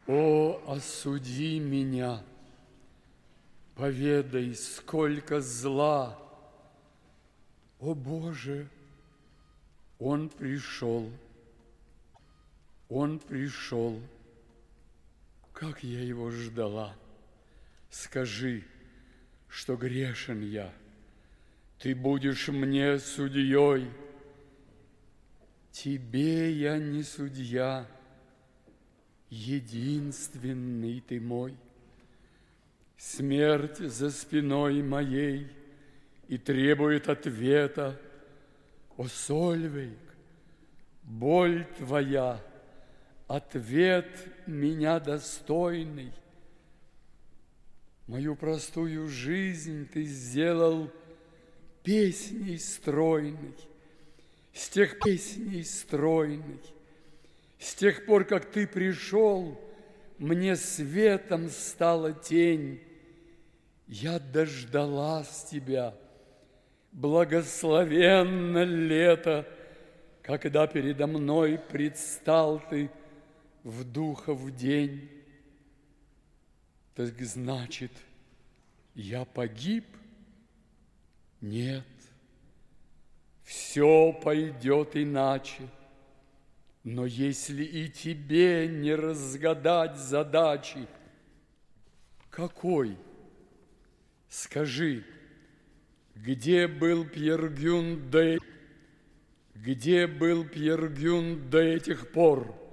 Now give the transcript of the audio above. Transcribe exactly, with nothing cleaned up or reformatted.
О, осуди меня, поведай, сколько зла. О, Боже, Он пришел, Он пришел, как я Его ждала. Скажи, что грешен я, Ты будешь мне судьей. Тебе я не судья, единственный Ты мой. Смерть за спиной моей и требует ответа. О, Сольвейг, боль Твоя, ответ меня достойный. Мою простую жизнь Ты сделал песней стройной. С тех песней стройной, с тех пор, как Ты пришел, мне светом стала тень. Я дождалась Тебя, благословенно лето, когда передо мной предстал Ты в духов день. Так значит, я погиб? Нет. Все пойдет иначе, но если и тебе не разгадать задачи, какой? Скажи, где был Пьер Гюн до... где был Пьер Гюн до этих пор?